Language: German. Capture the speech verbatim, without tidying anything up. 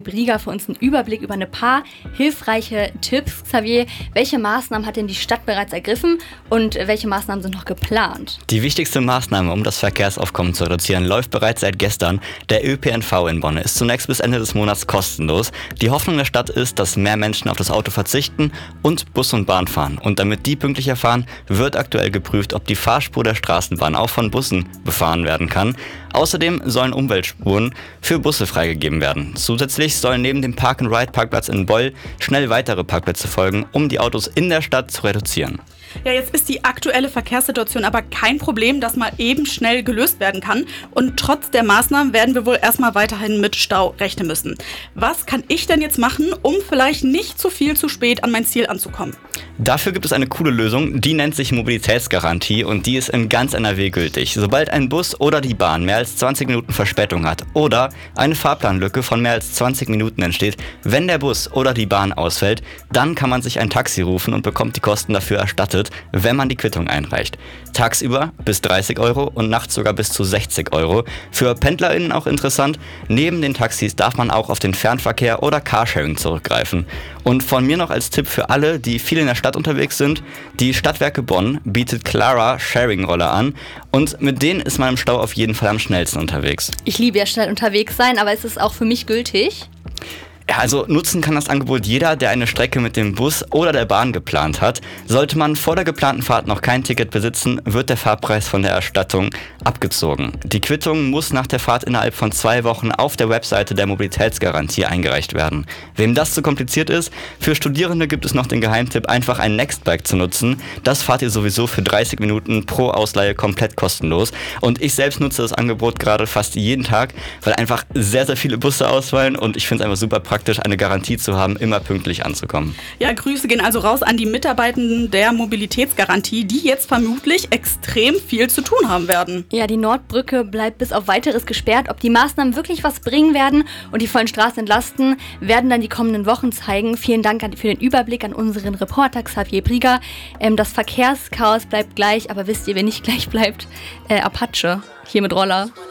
Brieger für uns einen Überblick über ein paar hilfreiche Tipps. Xavier, welche Maßnahmen hat denn die Stadt bereits ergriffen und welche Maßnahmen sind noch geplant? Die wichtigste Maßnahme, um das Verkehrsaufkommen zu reduzieren, läuft bereits seit gestern. Der Ö P N V in Bonn ist zunächst bis Ende des Monats kostenlos. Die Hoffnung der Stadt ist, dass mehr Menschen auf das Auto verzichten und Bus und Bahn fahren. Und damit die pünktlicher fahren, wird aktuell geprüft, ob die Fahrspur der Straßenbahn auch von Bussen befahren werden kann. Außerdem sollen Umweltspuren für Busse freigegeben werden. Zusätzlich sollen neben dem Park-and-Ride-Parkplatz in Boll schnell weitere Parkplätze folgen, um die Autos in der Stadt zu reduzieren. Ja, jetzt ist die aktuelle Verkehrssituation aber kein Problem, das mal eben schnell gelöst werden kann. Und trotz der Maßnahmen werden wir wohl erstmal weiterhin mit Stau rechnen müssen. Was kann ich denn jetzt machen, um vielleicht nicht zu viel zu spät an mein Ziel anzukommen? Dafür gibt es eine coole Lösung, die nennt sich Mobilitätsgarantie und die ist in ganz N R W gültig. Sobald ein Bus oder die Bahn mehr als zwanzig Minuten Verspätung hat oder eine Fahrplanlücke von mehr als zwanzig Minuten entsteht, wenn der Bus oder die Bahn ausfällt, dann kann man sich ein Taxi rufen und bekommt die Kosten dafür erstattet, wenn man die Quittung einreicht. Tagsüber bis dreißig Euro und nachts sogar bis zu sechzig Euro. Für PendlerInnen auch interessant, neben den Taxis darf man auch auf den Fernverkehr oder Carsharing zurückgreifen. Und von mir noch als Tipp für alle, die viel in der Stadt unterwegs sind, die Stadtwerke Bonn bietet Clara Sharing-Roller an und mit denen ist man im Stau auf jeden Fall am schnellsten unterwegs. Ich liebe ja schnell unterwegs sein, aber ist es auch für mich gültig? Ja, also nutzen kann das Angebot jeder, der eine Strecke mit dem Bus oder der Bahn geplant hat. Sollte man vor der geplanten Fahrt noch kein Ticket besitzen, wird der Fahrpreis von der Erstattung abgezogen. Die Quittung muss nach der Fahrt innerhalb von zwei Wochen auf der Webseite der Mobilitätsgarantie eingereicht werden. Wem das zu kompliziert ist, für Studierende gibt es noch den Geheimtipp, einfach ein Nextbike zu nutzen. Das fahrt ihr sowieso für dreißig Minuten pro Ausleihe komplett kostenlos. Und ich selbst nutze das Angebot gerade fast jeden Tag, weil einfach sehr, sehr viele Busse ausfallen und ich finde es einfach super praktisch, eine Garantie zu haben, immer pünktlich anzukommen. Ja, Grüße gehen also raus an die Mitarbeitenden der Mobilitätsgarantie, die jetzt vermutlich extrem viel zu tun haben werden. Ja, die Nordbrücke bleibt bis auf Weiteres gesperrt. Ob die Maßnahmen wirklich was bringen werden und die vollen Straßen entlasten, werden dann die kommenden Wochen zeigen. Vielen Dank für den Überblick an unseren Reporter Xavier Brieger. Ähm, das Verkehrschaos bleibt gleich, aber wisst ihr, wer nicht gleich bleibt? Äh, Apache, hier mit Roller.